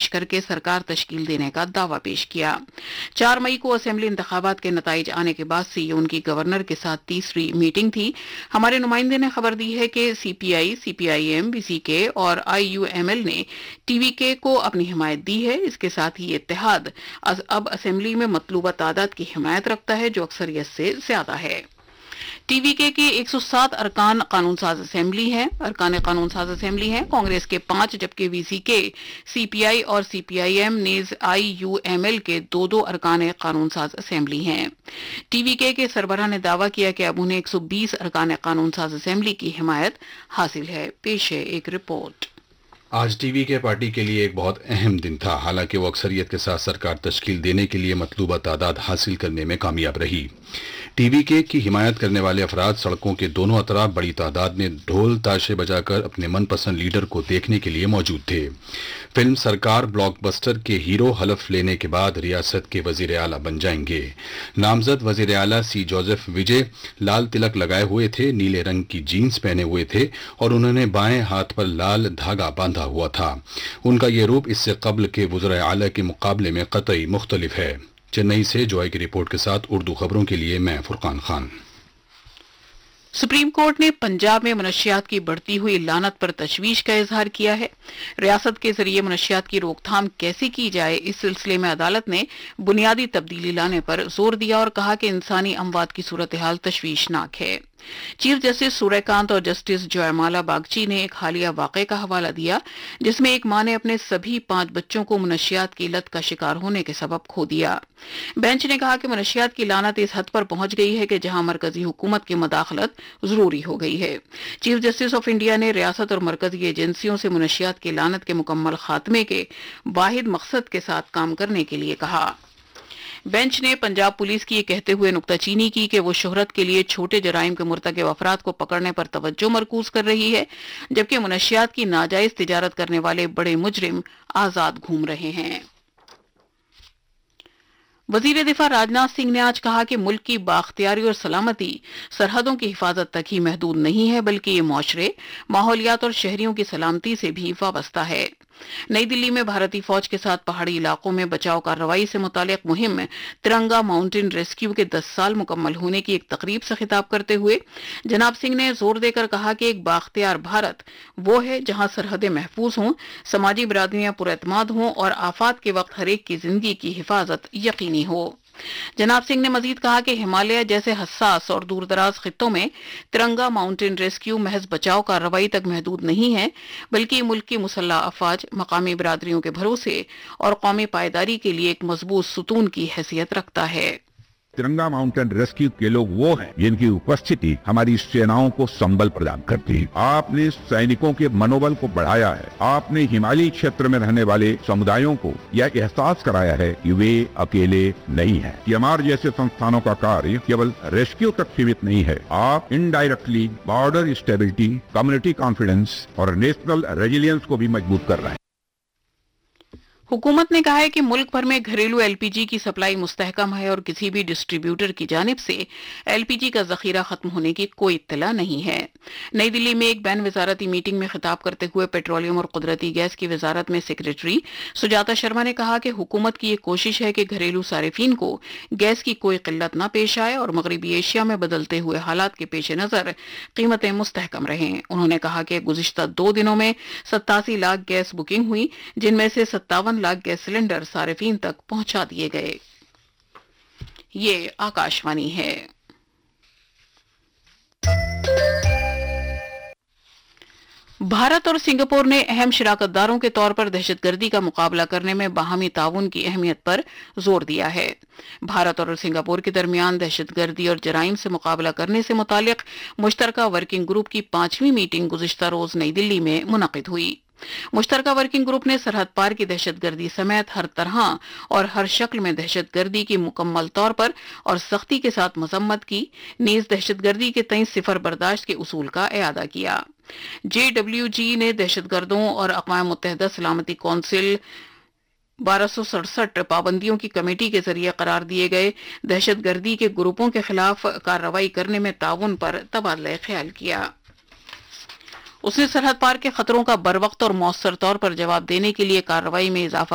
پیش کرके सरकार तश्कील देने का दावा पेश किया। 4 मई को असेंबली इंतखाबात के नताइज आने के बाद से ये उनकी गवर्नर के साथ तीसरी मीटिंग थी। हमारे नुमाइंदे ने खबर दी है कि सीपीआई, सीपीआईएम, वीसीके और आईयूएमएल ने टीवीके को अपनी हिमायत दी है। इसके साथ ही ये इत्तेहाद अब असेंबली में मतलूबा तादाद की हिमायत रखता है जो अक्सरियत से ज्यादा है। टीवीके के 107 अरकान कानून साज असेंबली हैं, कांग्रेस के 5 जबकि वीसीके, सीपीआई और सीपीआईएम नेज आईयूएमएल के 2-2 अरकान कानून साज असेंबली हैं। टीवीके के सरबराह ने दावा किया कि अब उन्हें 120 अरकान कानून साज असेंबली की हिमायत हासिल है। पेश है एक रिपोर्ट। आज टीवीके पार्टी के लिए एक बहुत अहम दिन था। हालांकि वो अक्सरियत के साथ सरकार तश्कील देने के लिए मतलूबा तादाद हासिल करने में कामयाब रही। टीवीके की हिमायत करने वाले अफराद सड़कों के दोनों अतराफ बड़ी तादाद में ढोल ताशे बजाकर अपने मनपसंद लीडर को देखने के लिए मौजूद थे। फिल्म सरकार ब्लॉकबस्टर के हीरो हलफ लेने के बाद रियासत के वजीर आला बन जाएंगे। नामजद वजीर आला सी जोसेफ विजय लाल तिलक लगाए हुए थे, नीले रंग की जीन्स पहने हुए थे और उन्होंने बाएं हाथ पर लाल धागा बांधा हुआ था। उनका ये रूप इससे कब्ल के वज़ीर आला के मुकाबले में कतई मुख्तलिफ है। चेन्नई से जॉय की रिपोर्ट के साथ उर्दू खबरों के लिए मैं फुरकान खान। सुप्रीम कोर्ट ने पंजाब में मनशियात की बढ़ती हुई लानत पर तशवीश का इजहार किया है। रियासत के जरिए मनशियात की रोकथाम कैसे की जाए, इस सिलसिले में अदालत ने बुनियादी तब्दीली लाने पर जोर दिया और कहा कि इंसानी अमवात की सूरत हाल तशवीशनाक है। चीफ जस्टिस सूर्यकांत और जस्टिस जयमाला बागची ने एक हालिया वाक़े का हवाला दिया जिसमें एक मां ने अपने सभी 5 बच्चों को मनशियात की लत का शिकार होने के सबब खो दिया। बेंच ने कहा कि मनशियात की लानत इस हद पर पहुंच गई है कि जहां मरकजी हुकूमत की मदाखलत जरूरी हो गई है। चीफ जस्टिस ऑफ इंडिया ने रियासत और मरकजी एजेंसियों से मनशियात की लानत के मुकम्मल खात्मे के वाहिद मकसद के साथ काम करने के लिए कहा। बेंच ने पंजाब पुलिस की ये कहते हुए नुक्ताचीनी की कि वो शोहरत के लिए छोटे जराइम के मुर्तकिब अफराद को पकड़ने पर तवज्जो मरकूज कर रही है, जबकि मनशियात की नाजायज तिजारत करने वाले बड़े मुजरिम आजाद घूम रहे हैं। वजीर दिफा राजनाथ सिंह ने आज कहा कि मुल्क की बाख्तियारी और सलामती सरहदों की हिफाजत तक ही महदूद नहीं है, बल्कि ये मुआशरे, माहौलियात और शहरियों की सलामती से भी वाबस्ता है। नई दिल्ली में भारतीय फौज के साथ पहाड़ी इलाकों में बचाव कार्रवाई से मुतालिक मुहिम तिरंगा माउंटेन रेस्क्यू के 10 साल मुकम्मल होने की एक तकरीब से खिताब करते हुए जनाब सिंह ने जोर देकर कहा कि एक बाख्तियार भारत वो है जहां सरहदें महफूज हों, समाजी बिरादरियां पुरएतमाद हों और आफात के वक्त हर एक की जिंदगी की हिफाजत यकीनी हो। जनाब सिंह ने मजीद कहा कि हिमालय जैसे हसास और दूरदराज खित्तों में तिरंगा माउंटेन रेस्क्यू महज बचाव कार्रवाई तक महदूद नहीं है, बल्कि मुल्क की मुसल्लह अफवाज, मकामी बिरादरियों के भरोसे और कौमी पायदारी के लिए एक मजबूत सुतून की हैसियत रखता है। तिरंगा माउंटेन रेस्क्यू के लोग वो हैं जिनकी उपस्थिति हमारी सेनाओं को संबल प्रदान करती है। आपने सैनिकों के मनोबल को बढ़ाया है। आपने हिमालयी क्षेत्र में रहने वाले समुदायों को यह एहसास कराया है कि वे अकेले नहीं हैं। हमारे जैसे संस्थानों का कार्य केवल रेस्क्यू तक सीमित नहीं है। आप indirectly border stability, community confidence और नेशनल रेजिलियंस को भी मजबूत कर रहे हैं। हुकूमत ने कहा है कि मुल्क भर में घरेलू एलपीजी की सप्लाई मुस्तहकम है और किसी भी डिस्ट्रीब्यूटर की जानिब से एलपीजी का जखीरा खत्म होने की कोई इत्तला नहीं है। नई दिल्ली में एक बैन वजारती मीटिंग में खिताब करते हुए पेट्रोलियम और कुदरती गैस की वजारत में सेक्रेटरी सुजाता शर्मा ने कहा कि हुकूमत की ये कोशिश है कि घरेलू सारिफीन को गैस की कोई किल्लत न पेश आए और मगरबी एशिया में बदलते हुए हालात के पेश नजर कीमतें मुस्तहकम रहें। उन्होंने कहा कि गुज़िश्ता 2 दिनों में 87 लाख गैस बुकिंग हुई, जिनमें से 57 लाख गैस सिलेंडर सारिफीन तक पहुंचा दिए गए। ये आकाशवाणी है। भारत और सिंगापुर ने अहम शिराकतदारों के तौर पर दहशतगर्दी का मुकाबला करने में बाहमी ताउन की अहमियत पर जोर दिया है। भारत और सिंगापुर के दरमियान दहशतगर्दी और जराइम से मुकाबला करने से मुतालिक मुश्तरका वर्किंग ग्रुप की 5वीं मीटिंग गुज़िश्ता रोज नई दिल्ली में मुनक़िद हुई। मुश्तरका वर्किंग ग्रुप ने सरहद पार की दहशतगर्दी समेत हर तरह और हर शक्ल में दहशतगर्दी की मुकम्मल तौर पर और सख्ती के साथ मजम्मत की, नीज दहशतगर्दी के तय सिफर बर्दाश्त के उसूल का इआदा किया। JWG ने दहशतगर्दों और अक़वाम मुत्तहिदा सलामती कौंसिल 1267 पाबंदियों की कमेटी के जरिए करार दिए गए दहशतगर्दी के ग्रुपों के खिलाफ कार्रवाई करने में ताउन पर तबादला ख्याल किया। उसने सरहद पार के खतरों का बरवक्त और मौसर तौर पर जवाब देने के लिए कार्रवाई में इजाफा